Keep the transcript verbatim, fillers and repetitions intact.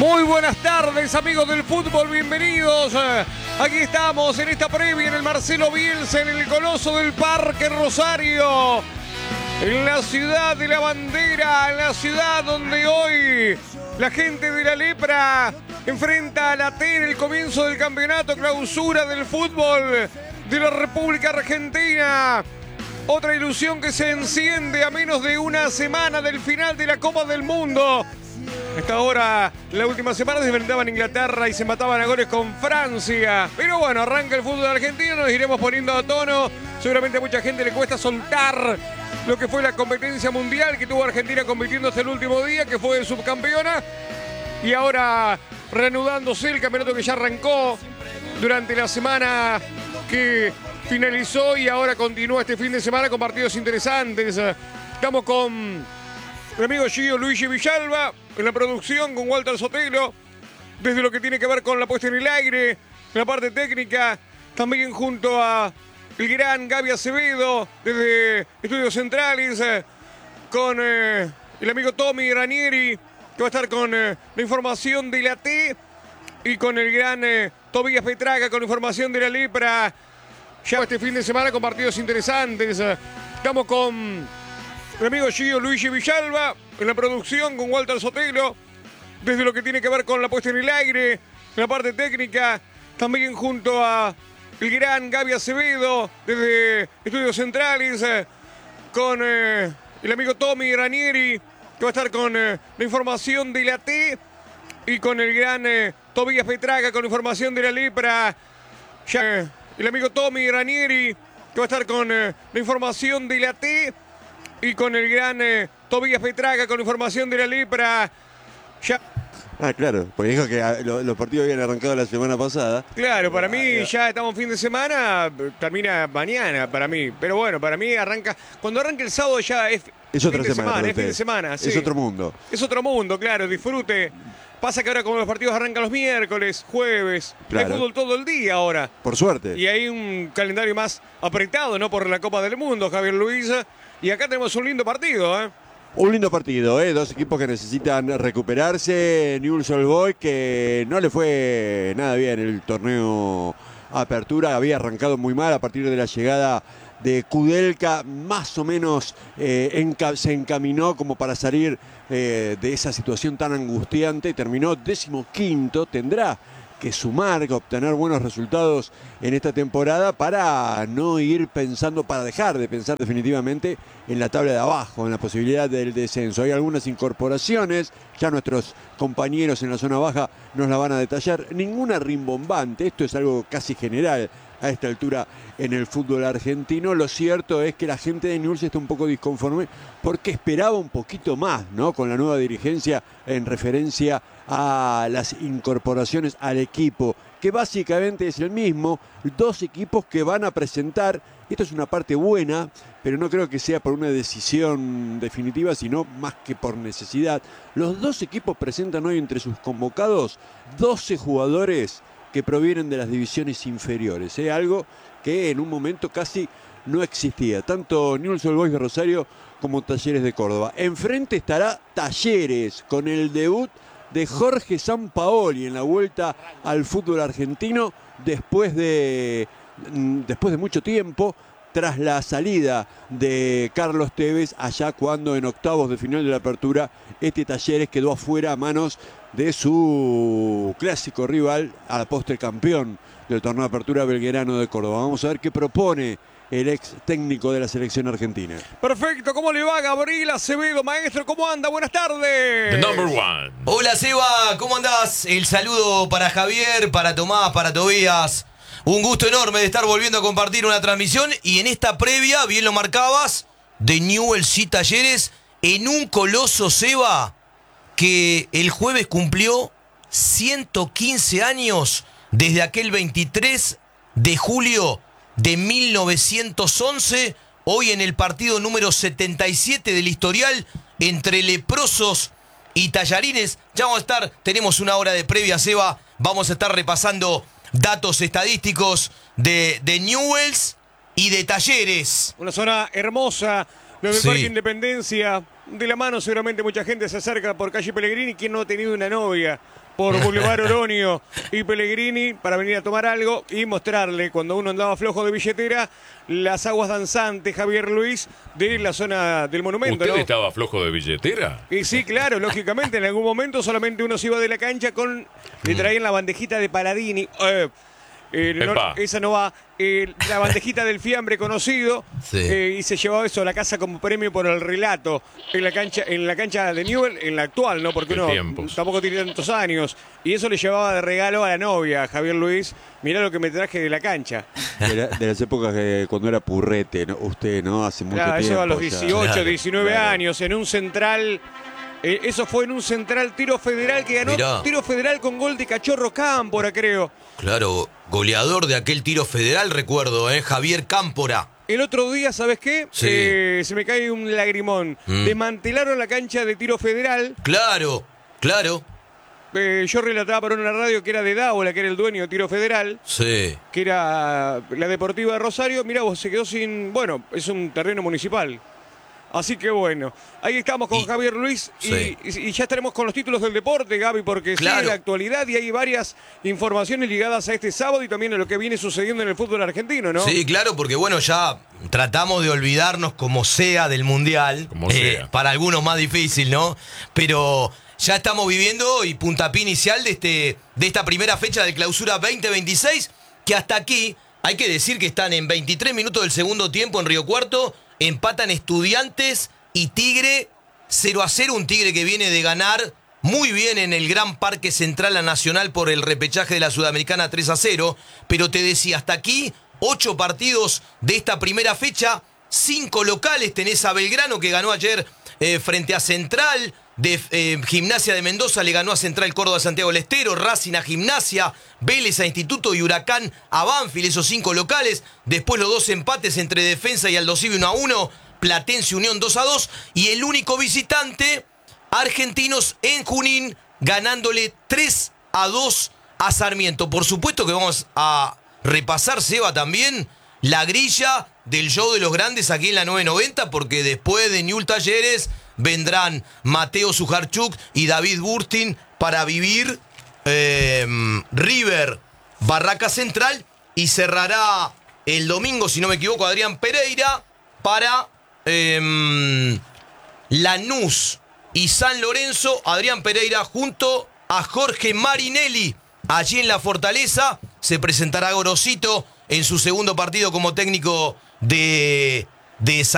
Muy buenas tardes, amigos del fútbol, bienvenidos. Aquí estamos en esta previa en el Marcelo Bielsa, en el Coloso del Parque Rosario, en la ciudad de la bandera, en la ciudad donde hoy la gente de la Lepra enfrenta a la T en el comienzo del campeonato clausura del fútbol de la República Argentina. Otra ilusión que se enciende a menos de una semana del final de la Copa del Mundo. Hasta ahora, la última semana se enfrentaban a Inglaterra y se mataban a goles con Francia. Pero bueno, arranca el fútbol argentino, nos iremos poniendo a tono. Seguramente a mucha gente le cuesta soltar lo que fue la competencia mundial que tuvo Argentina compitiendo hasta el último día, que fue subcampeona. Y ahora reanudándose el campeonato que ya arrancó durante la semana que finalizó y ahora continúa este fin de semana con partidos interesantes. Estamos con el amigo Gio Luigi Villalba en la producción, con Walter Sotelo, desde lo que tiene que ver con la puesta en el aire, en la parte técnica, también junto a el gran Gaby Acevedo, desde Estudios Centrales, eh, con eh, el amigo Tommy Ranieri, que va a estar con eh, la información de la T, y con el gran eh, Tobías Petraca, con la información de la Lepra, ya este fin de semana con partidos interesantes. Estamos con el amigo Gio Luigi Villalba en la producción, con Walter Sotelo, desde lo que tiene que ver con la puesta en el aire, en la parte técnica, también junto a el gran Gaby Acevedo, desde Estudios Centrales, eh, con eh, el amigo Tommy Ranieri, que va a estar con eh, la información de la T, y con el gran eh, Tobías Petraca, con la información de la Lepra, ya eh, el amigo Tommy Ranieri, que va a estar con eh, la información de la T, y con el gran eh, Tobías Petraca, con la información de la Lepra. Ya. Ah, claro, porque dijo que lo, los partidos habían arrancado la semana pasada. Claro, para mí ya estamos fin de semana, termina mañana para mí. Pero bueno, para mí arranca, cuando arranca el sábado ya es, es otra fin de semana, semana es fin de semana. Sí. Es otro mundo. Es otro mundo, claro, disfrute. Pasa que ahora como los partidos arrancan los miércoles, jueves, claro, hay fútbol todo el día ahora. Por suerte. Y hay un calendario más apretado, ¿no? Por la Copa del Mundo, Javier Luis. Y acá tenemos un lindo partido, ¿eh? Un lindo partido, ¿eh? Dos equipos que necesitan recuperarse. Newell's Old Boys, que no le fue nada bien el torneo Apertura, había arrancado muy mal a partir de la llegada de Kudelka, más o menos eh, enca se encaminó como para salir eh, de esa situación tan angustiante. Terminó decimoquinto, tendrá que sumar, que obtener buenos resultados en esta temporada para no ir pensando, para dejar de pensar definitivamente en la tabla de abajo, en la posibilidad del descenso. Hay algunas incorporaciones, ya nuestros compañeros en la zona baja nos la van a detallar, ninguna rimbombante, esto es algo casi general a esta altura en el fútbol argentino. Lo cierto es que la gente de Newell's está un poco disconforme porque esperaba un poquito más, ¿no? Con la nueva dirigencia en referencia a las incorporaciones al equipo, que básicamente es el mismo, dos equipos que van a presentar, esto es una parte buena, pero no creo que sea por una decisión definitiva, sino más que por necesidad. Los dos equipos presentan hoy entre sus convocados doce jugadores que provienen de las divisiones inferiores, ¿eh? Algo que en un momento casi no existía. Tanto Newell's Old Boys de Rosario como Talleres de Córdoba. Enfrente estará Talleres con el debut de Jorge Sampaoli en la vuelta al fútbol argentino después de, después de mucho tiempo, tras la salida de Carlos Tevez allá cuando en octavos de final de la Apertura este Talleres quedó afuera a manos de su clásico rival, a la postre campeón del torneo de Apertura, Belgrano de Córdoba. Vamos a ver qué propone el ex técnico de la selección argentina. Perfecto, ¿cómo le va Gabriel Acevedo? Maestro, ¿cómo anda? Buenas tardes. The number one. Hola Seba, ¿cómo andás? El saludo para Javier, para Tomás, para Tobías. Un gusto enorme de estar volviendo a compartir una transmisión y en esta previa, bien lo marcabas, de Newell's y Talleres en un Coloso, Seba, que el jueves cumplió ciento quince años desde aquel veintitrés de julio de mil novecientos once, hoy en el partido número setenta y siete del historial entre Leprosos y Tallarines. Ya vamos a estar, tenemos una hora de previa, Seba, vamos a estar repasando datos estadísticos de, de Newell's y de Talleres. Una zona hermosa, lo del Sí. Parque Independencia, de la mano seguramente mucha gente se acerca por calle Pellegrini. ¿Quién no ha tenido una novia por Boulevard Oroño y Pellegrini para venir a tomar algo y mostrarle, cuando uno andaba flojo de billetera, las aguas danzantes, Javier Luis, de la zona del monumento? ¿Usted ¿no? estaba flojo de billetera? Y sí, claro, lógicamente, en algún momento solamente uno se iba de la cancha con... Le traían la bandejita de Paladini. Eh, eh, no, esa no va. Eh, la bandejita del fiambre conocido. Sí. Eh, y se llevaba eso a la casa como premio por el relato en la cancha, en la cancha de Newell, en la actual, ¿no? Porque Qué uno tiempos. tampoco tiene tantos años. Y eso le llevaba de regalo a la novia, Javier Luis. Mirá lo que me traje de la cancha. De, la- de las épocas que cuando era purrete, ¿no? Usted, ¿no? Hace mucho Claro, tiempo. eso a los ya. dieciocho, Claro, diecinueve claro. años, en un central. Eh, eso fue en un central tiro federal que ganó Mirá. tiro federal con gol de Cachorro Cámpora, creo. Claro, goleador de aquel tiro federal, recuerdo, ¿eh? Javier Cámpora. El otro día, ¿sabes qué? Sí. Eh, se me cae un lagrimón. Mm. Desmantelaron la cancha de tiro federal. Claro, claro. Eh, yo relataba para una radio que era de Dávola, que era el dueño de tiro federal, Sí. que era la Deportiva de Rosario. Mirá vos, se quedó sin... Bueno, es un terreno municipal. Así que bueno, ahí estamos con Y- Javier Luis y, sí. y- y ya estaremos con los títulos del deporte, Gaby, porque Claro. sigue la actualidad y hay varias informaciones ligadas a este sábado y también a lo que viene sucediendo en el fútbol argentino, ¿no? Sí, claro, porque bueno, ya tratamos de olvidarnos como sea del Mundial. Como Eh, sea. Para algunos más difícil, ¿no? Pero ya estamos viviendo y puntapié inicial de, este, de esta primera fecha de clausura veinte veintiséis, que hasta aquí hay que decir que están en veintitrés minutos del segundo tiempo en Río Cuarto, empatan Estudiantes y Tigre cero a cero, un Tigre que viene de ganar muy bien en el Gran Parque Central a Nacional por el repechaje de la Sudamericana tres a cero, pero te decía, hasta aquí, ocho partidos de esta primera fecha, cinco locales, tenés a Belgrano que ganó ayer eh, frente a Central, de eh, Gimnasia de Mendoza le ganó a Central Córdoba Santiago del Estero, Racing a Gimnasia, Vélez a Instituto y Huracán a Banfield, esos cinco locales, después los dos empates entre Defensa y Aldosivi uno a uno, Platense Unión dos a dos, y el único visitante, Argentinos en Junín, ganándole tres a dos a Sarmiento. Por supuesto que vamos a repasar, Seba, también la grilla del show de los grandes aquí en la nueve noventa, porque después de Newell's Talleres vendrán Mateo Sujarchuk y David Burstin para vivir eh, River Barraca Central, y cerrará el domingo, si no me equivoco, Adrián Pereira para eh, Lanús y San Lorenzo. Adrián Pereira junto a Jorge Marinelli. Allí en la Fortaleza se presentará Gorosito en su segundo partido como técnico de, de San